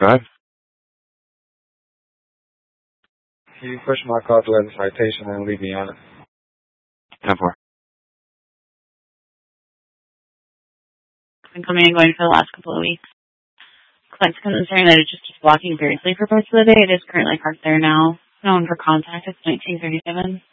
Go ahead. You push my car to the citation and leave me on it. 10-4. Been coming and going for the last couple of weeks. Client's concerned that it just keeps blocking briefly for parts of the day. It is currently parked there now. Known for contact. It's 1937.